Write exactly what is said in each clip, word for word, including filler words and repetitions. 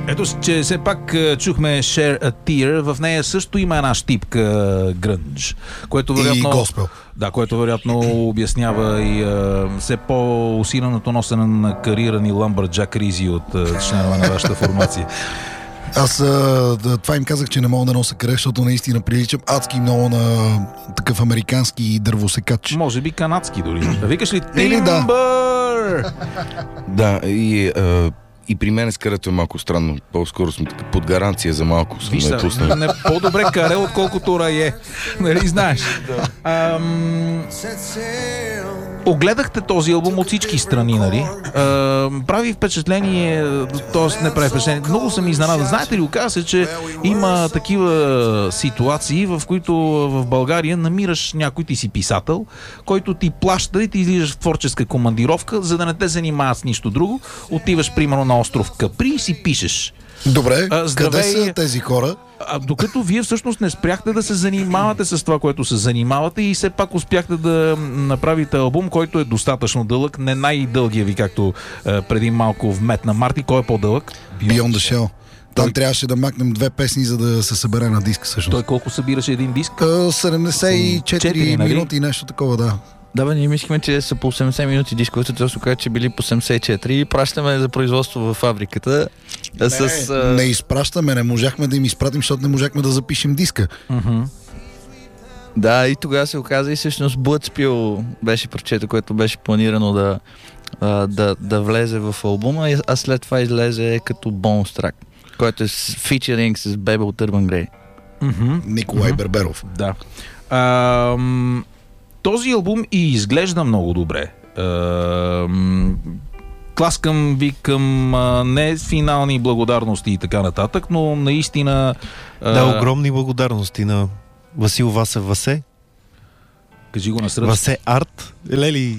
Ето, че все пак чухме Share a Tear. В нея също има една щипка грънж, което вероятно... И госпел. Да, което вероятно обяснява и а, все по-усиленото носене на карирани ламбърджак ризи от а, членове на вашата формация. Аз а, това им казах, че не мога да нося каре, защото наистина приличам адски много на такъв американски дървосекач. Може би канадски дори. Викаш ли Или да. Тимбър? Да, и, а, и при мен с карето е малко странно. По-скоро съм така под гаранция за малко. Съм Виж, ме пуснал. не, по-добре каре, отколкото рае. Нали знаеш? Ам... Огледахте този албум от всички страни, нали? Ам, прави впечатление, т.е. не прави впечатление. Много съм изненадан. Знаете ли, оказа се, че има такива ситуации, в които в България намираш някой, ти си писател, който ти плаща и ти излизаш в творческа командировка, за да не те занимават с нищо друго. Отиваш, примерно, на остров Капри и си пишеш. Добре, А, къде са тези хора? А, докато вие всъщност не спряхте да се занимавате с това, което се занимавате и все пак успяхте да направите албум, който е достатъчно дълъг, не най-дългия ви, както е, преди малко вметна Марти. Кой е по-дълъг? Beyond the Shell. Там Той... трябваше да макнем две песни, за да се събере на диск всъщност. Той колко събираше един диск? седемдесет и четири нали? минути, нещо такова, да. Да, бе, ние мислихме, че са по осемдесет минути дисковете, това се оказа, че били по седемдесет и четири и пращаме за производство във фабриката. Не, с, а... не изпращаме, не можахме да им изпратим, защото не можахме да запишем диска. Uh-huh. Да, и тогава се оказа и всъщност Bloodspill беше парчето, което беше планирано да, да, да влезе в албума, а след това излезе като бонус трак, който е с фичеринг с Бебе от Urban Grey. Uh-huh. Николай uh-huh. Берберов. Да. Ам... Този албум и изглежда много добре. Ам... Тласкам ви към а, не финални благодарности и така нататък, но наистина... А... Да, огромни благодарности на Васил Васев Васе. Кажи го на сръбски. Васе Арт. Лели.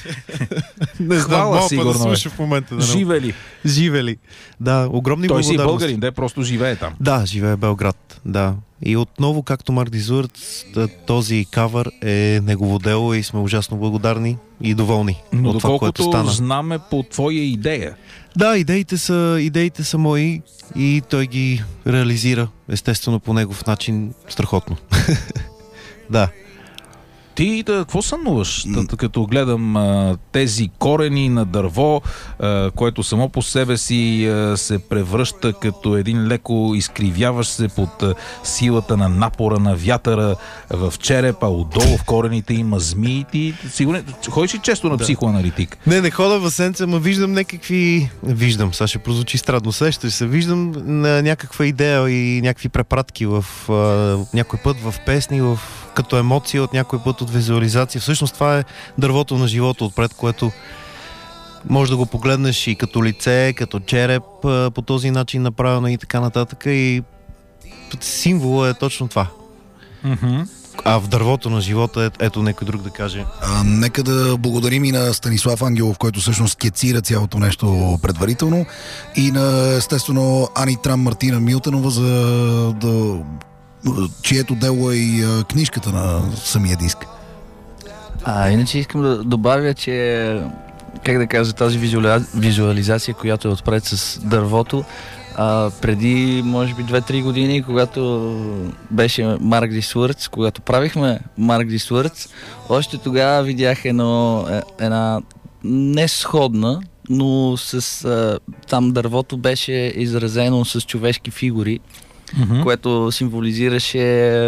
Не знам, мога да слуша в момента. Да, живе ли? Живе ли. Да, огромни Той благодарности. Той си българин, да, просто живее там. Да, живее в Белград, да. И отново, както Марк Дизурц, този кавър е негово дело и сме ужасно благодарни и доволни Но от това, което стана. Знаме по твоя идея. Да, идеите са, идеите са мои и той ги реализира, естествено, по негов начин страхотно. Да. Ти да, какво сънуваш, mm. като гледам а, тези корени на дърво, а, което само по себе си а, се превръща като един леко изкривяващ се под а, силата на напора на вятъра в черепа, отдолу в корените има змии. Ти сигурно ходиш ли често на да. психоаналитик? Не, не хода в сенца, ма виждам някакви... Виждам, сега ще прозвучи странно, сещаш се, виждам на някаква идея и някакви препратки в а, някой път в песни, в като емоция, от някой път от визуализация. Всъщност това е дървото на живота отпред, което може да го погледнеш и като лице, като череп, по този начин направено и така нататък. И символа е точно това. Mm-hmm. А в дървото на живота, е, ето някой друг да каже. А, нека да благодарим и на Станислав Ангелов, който всъщност скецира цялото нещо предварително, и на, естествено, Ани Трам Мартина Милтенова, за да чието дело е и а, книжката на самия диск. А, иначе искам да добавя, че как да кажа, тази визуали... визуализация, която е отпред с дървото, а, преди може би две-три години, когато беше Марк Ди Свърц, когато правихме Марк Ди Свърц, още тогава видях едно, една не сходна, но с а, там дървото беше изразено с човешки фигури, Mm-hmm. което символизираше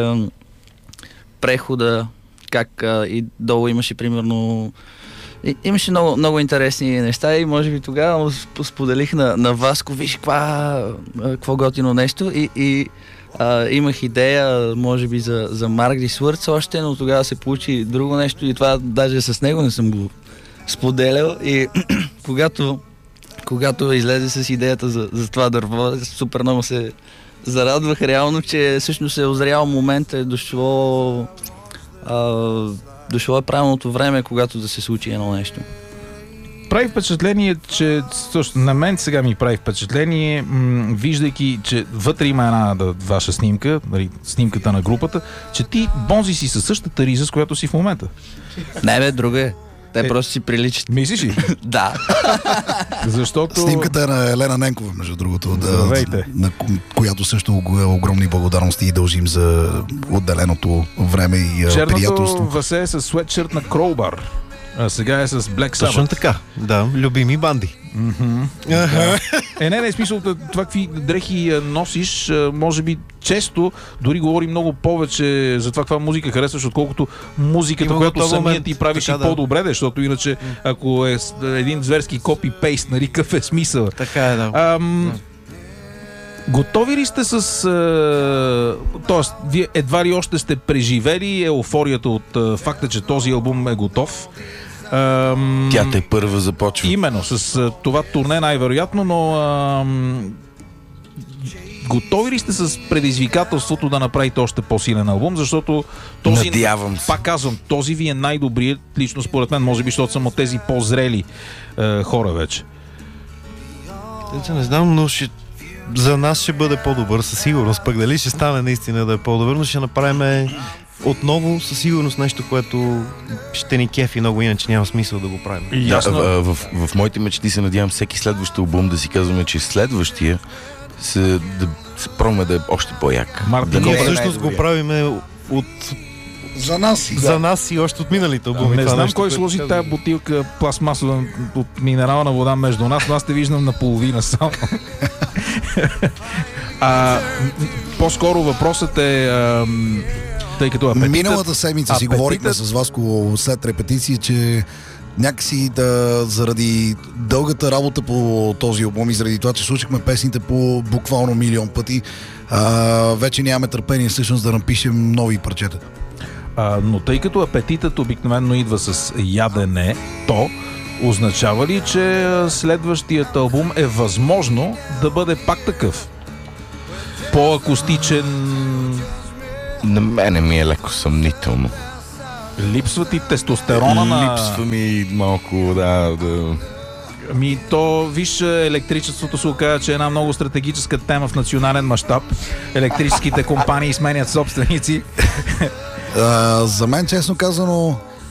прехода, как а, и долу имаше примерно и, имаше много, много интересни неща и може би тогава споделих на, на Васко, виж каква, какво готино нещо и, и а, имах идея може би за, за Марк Ди Свърц още, но тогава се получи друго нещо и това даже с него не съм го споделял и когато, когато излезе с идеята за, за това дърво, супер много се зарадвах реално, че всъщност е озрял момент, е дошло а, дошло е правилното време, когато да се случи едно нещо. Прави впечатление, че също на мен сега ми прави впечатление, м- виждайки, че вътре има една да, ваша снимка, нали, снимката на групата, че ти бонзи си със същата риза, с която си в момента. Не бе, друга е. Те Е, просто си приличат. Мислиш ли? Да. Защото... Снимката е на Елена Ненкова, между другото, да, Здравейте. на ко- която също ог- огромни благодарности и дължим за отделеното време и а, Черното приятелство. въсе е с светшърт на Crowbar. А сега е с Black Точно Sabbath. така. Да, любими банди. Е, не, не, смисъл, това какви дрехи а, носиш, а, може би често дори говори много повече за това каква музика харесваш, отколкото музиката, Има която готов самият момент, ти правиш така и да. по-добре, да, защото иначе ако е с- един зверски копи-пейст, нали, какъв е смисъл? Така е, да. Ам, готови ли сте с... А, тоест, вие едва ли още сте преживели еуфорията от а, факта, че този албум е готов? Ам, Тя те първа започва. Именно, с а, това турне най-вероятно, но ам, готови ли сте с предизвикателството да направите още по-силен албум, защото този, Надявам се. пак казвам, този ви е най-добрият, лично според мен, може би, защото съм от тези по-зрели а, хора вече. Те, не знам, но ще... за нас ще бъде по-добър със сигурност. Пък дали ще стане наистина да е по-добър, но ще направим отново със сигурност нещо, което ще ни кефи много, иначе няма смисъл да го правим. Да, Ясно. в, в, в моите мечти се надявам всеки следващ албум да си казваме, че следващия се, да се пробваме да е още по-як. Мартин Да Ние не е всъщност го най-добрия. правиме от... За нас и за нас и още от миналите албуми. Не това знам нещо, кой което сложи казвам. тая бутилка пластмасова от минерална вода между нас, но аз те виждам наполовина само. а, м- по-скоро въпросът е, ам, тъй като апетитът... Миналата седмица си апетитът- говорихме с Васко след репетиции, че някакси да, заради дългата работа по този албум и заради това, че слушахме песните по буквално милион пъти, а, вече нямаме търпение всъщност да напишем нови парчета. А, но тъй като апетитът обикновено идва с ядене, то означава ли, че а, следващият албум е възможно да бъде пак такъв? По-акустичен, На мене ми е леко съмнително. липсва ти тестостерона на... Липсва ми малко, да, да... Ами то, виж, електричеството се оказа, че е една много стратегическа тема в национален мащаб. Електрическите компании сменят собственици. А, за мен, честно казано,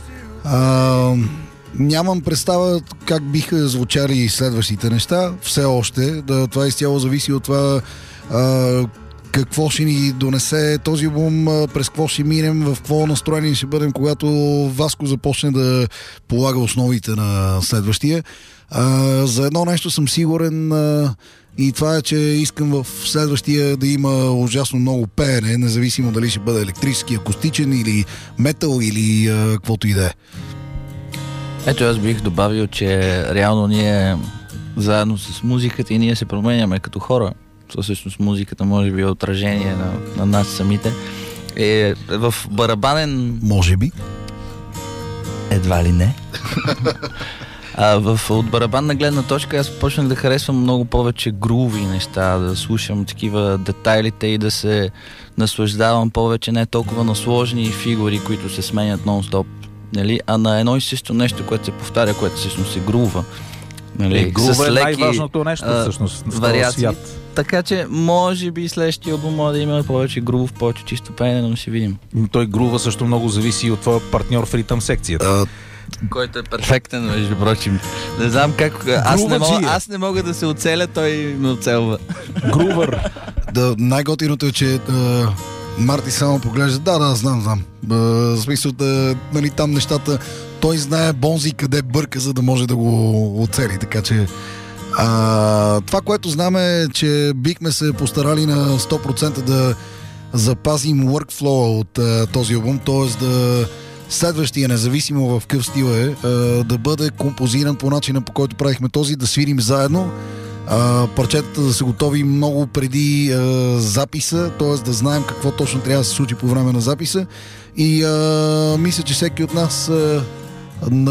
а, нямам представа как биха звучали следващите неща. Все още. Да, това изцяло зависи от това а, какво ще ни донесе този албум, а, през какво ще минем, в какво настроение ще бъдем, когато Васко започне да полага основите на следващия. А, за едно нещо съм сигурен, а, и това е, че искам в следващия да има ужасно много пеене, независимо дали ще бъде електрически, акустичен или метал или а, каквото и да е. Ето аз бих добавил, че реално ние заедно с музиката и ние се променяме като хора. То всъщност музиката може би е отражение на, на нас самите. Е, в барабанен Може би. едва ли не. А в, от барабанна гледна точка аз почнах да харесвам много повече груви неща, да слушам такива детайлите и да се наслаждавам повече не толкова на сложни фигури, които се сменят нон-стоп, нали? А на едно и също нещо, което се повтаря, което всъщност се грува. Нали? Е, грува С е леки, най-важното нещо а, всъщност в този вариации. свят. Така че може би следващия албум може да има повече грув, повече чисто пеене, но ще видим. Той грува също много зависи от твоя партньор в ритъм секцията. А, Който е перфектен, между прочим. Не знам как... Аз не, мога, Груваджия. аз не мога да се оцеля, той ме оцелва. Грувър. да, най-готиното е, че а, Марти само поглежда. Да, да, знам, знам. А, в смисъл да, нали, там нещата, той знае Бонзи къде бърка, за да може да го оцели, така че а, това, което знам е, че бихме се постарали на сто процента да запазим workflow от а, този албум, т.е. да следващия, независимо в какъв стил е, а, да бъде композиран по начина, по който правихме този, да свирим заедно, а, парчетата да са готови много преди а, записа, т.е. да знаем какво точно трябва да се случи по време на записа, и а, мисля, че всеки от нас а, на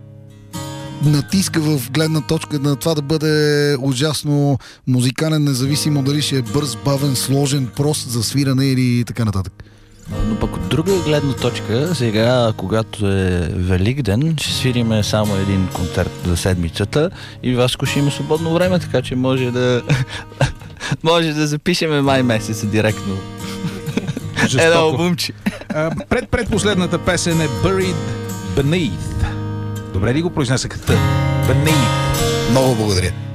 натиска в гледна точка на това да бъде ужасно музикален, независимо дали ще е бърз, бавен, сложен, прост за свиране или така нататък. Но пък от друга гледна точка, сега, когато е Великден, ще свириме само един концерт за седмицата и Васко ще има свободно време, така че може да може да запишеме май месеца директно. Жестоко. Едно албумче. А, пред предпоследната песен е Buried Beneath. Добре ли го произнесах? Т. Бенеит. Много благодаря.